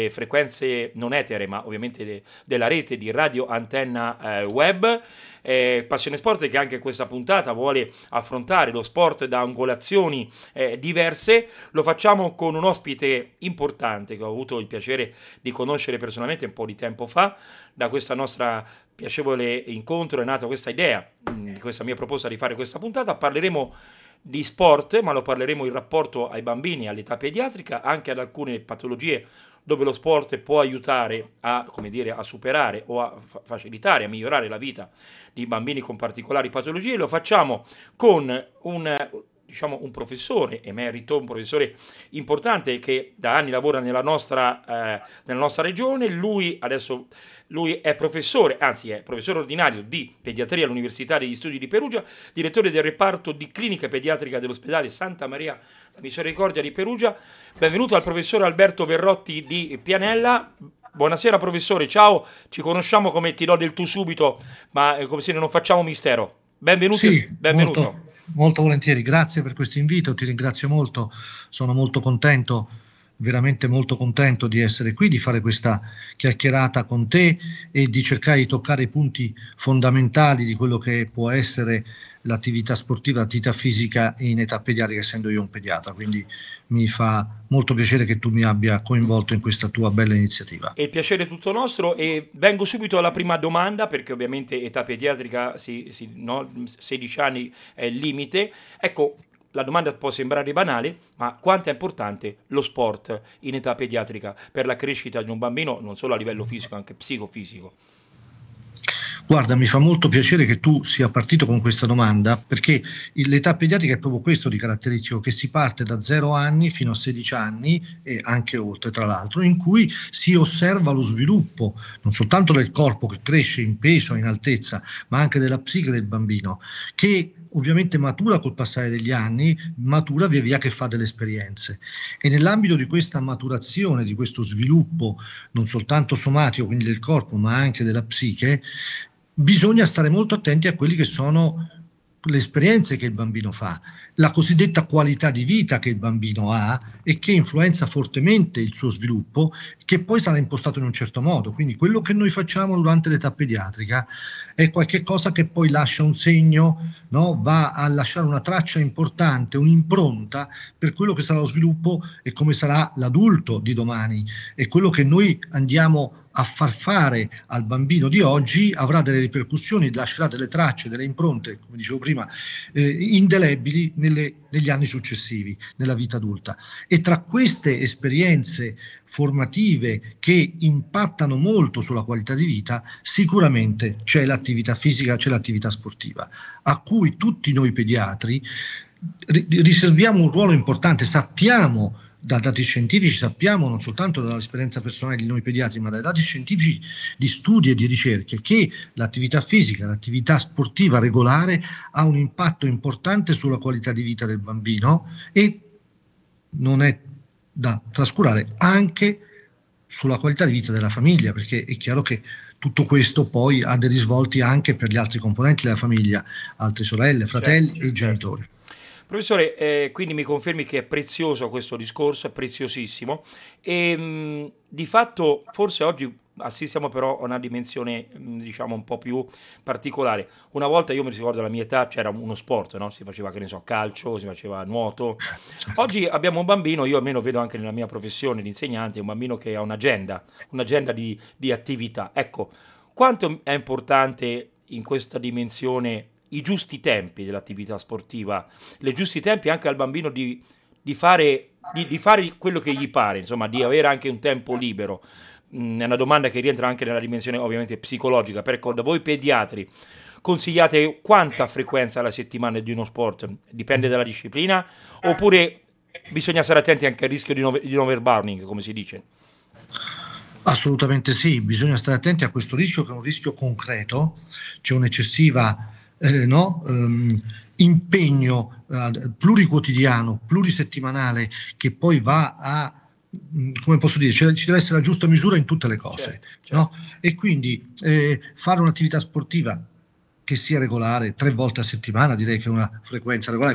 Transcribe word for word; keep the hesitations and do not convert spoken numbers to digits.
frequenze non etere, ma ovviamente de- della rete di Radio Antenna eh, Web. Eh, Passione Sport che anche questa puntata vuole affrontare lo sport da angolazioni eh, diverse. Lo facciamo con un ospite importante che ho avuto il piacere di conoscere personalmente un po' di tempo fa. Da questa nostra piacevole incontro è nata questa idea, mh, questa mia proposta di fare questa puntata. Parleremo di sport, ma lo parleremo in rapporto ai bambini all'età pediatrica, anche ad alcune patologie dove lo sport può aiutare a, come dire, a superare o a fa- facilitare, a migliorare la vita di bambini con particolari patologie. Lo facciamo con un, diciamo, un professore emerito, un professore importante che da anni lavora nella nostra, eh, nella nostra regione. Lui adesso lui è professore, anzi è professore ordinario di pediatria all'Università degli Studi di Perugia, direttore del reparto di clinica pediatrica dell'ospedale Santa Maria la Misericordia di Perugia. Benvenuto al professor Alberto Verrotti di Pianella. Buonasera professore, ciao, ci conosciamo come ti do del tu subito, ma eh, come se non facciamo mistero. Benvenuto, Sì, benvenuto. molto, molto volentieri. Grazie per questo invito, ti ringrazio molto. Sono molto contento, veramente molto contento di essere qui, di fare questa chiacchierata con te e di cercare di toccare i punti fondamentali di quello che può essere l'attività sportiva, l'attività fisica in età pediatrica, essendo io un pediatra. Quindi mi fa molto piacere che tu mi abbia coinvolto in questa tua bella iniziativa. E il piacere è tutto nostro e vengo subito alla prima domanda perché ovviamente età pediatrica, si, si- no, sedici anni è il limite. Ecco, la domanda può sembrare banale, ma quanto è importante lo sport in età pediatrica per la crescita di un bambino, non solo a livello fisico, anche psicofisico? Guarda, mi fa molto piacere che tu sia partito con questa domanda, perché il- l'età pediatrica è proprio questo di caratteristico, che si parte da zero anni fino a sedici anni e anche oltre, tra l'altro, in cui si osserva lo sviluppo non soltanto del corpo che cresce in peso, in altezza, ma anche della psiche del bambino, che ovviamente matura col passare degli anni, matura via via che fa delle esperienze. E nell'ambito di questa maturazione, di questo sviluppo, non soltanto somatico, quindi del corpo, ma anche della psiche, bisogna stare molto attenti a quelli che sono le esperienze che il bambino fa, la cosiddetta qualità di vita che il bambino ha e che influenza fortemente il suo sviluppo, che poi sarà impostato in un certo modo. Quindi quello che noi facciamo durante l'età pediatrica è qualche cosa che poi lascia un segno, no? Va a lasciare una traccia importante, un'impronta per quello che sarà lo sviluppo e come sarà l'adulto di domani. E quello che noi andiamo a far fare al bambino di oggi avrà delle ripercussioni, lascerà delle tracce, delle impronte, come dicevo prima, eh, indelebili nelle, negli anni successivi, nella vita adulta. E tra queste esperienze formative che impattano molto sulla qualità di vita, sicuramente c'è l'attività fisica, c'è l'attività sportiva, a cui tutti noi pediatri ri- riserviamo un ruolo importante. Sappiamo da dati scientifici, sappiamo non soltanto dall'esperienza personale di noi pediatri, ma dai dati scientifici di studi e di ricerche, che l'attività fisica, l'attività sportiva regolare ha un impatto importante sulla qualità di vita del bambino e non è da trascurare anche sulla qualità di vita della famiglia, perché è chiaro che tutto questo poi ha dei risvolti anche per gli altri componenti della famiglia, altre sorelle, Certo, fratelli e certo. genitori. Professore, eh, quindi mi confermi che è prezioso questo discorso, è preziosissimo e mh, di fatto forse oggi assistiamo però a una dimensione mh, diciamo un po' più particolare. Una volta io mi ricordo alla mia età c'era uno sport, no? Si faceva che ne so, calcio, si faceva nuoto. Certo. Oggi abbiamo un bambino, io almeno vedo anche nella mia professione di insegnante, un bambino che ha un'agenda, un'agenda di, di attività. Ecco, quanto è importante in questa dimensione i giusti tempi dell'attività sportiva, i giusti tempi anche al bambino di, di fare, di, di fare quello che gli pare, insomma, di avere anche un tempo libero. Mm, è una domanda che rientra anche nella dimensione ovviamente psicologica. Per ecco, da voi pediatri consigliate quanta frequenza alla settimana di uno sport? Dipende dalla disciplina? Oppure bisogna stare attenti anche al rischio di, no, di overburning, come si dice? Assolutamente sì, bisogna stare attenti a questo rischio che è un rischio concreto, c'è un'eccessiva eh, no, ehm, impegno eh, pluriquotidiano, plurisettimanale che poi va a, mh, come posso dire, ci ci deve essere la giusta misura in tutte le cose, Certo, no? certo. E quindi eh, fare un'attività sportiva che sia regolare, tre volte a settimana, direi che è una frequenza regolare.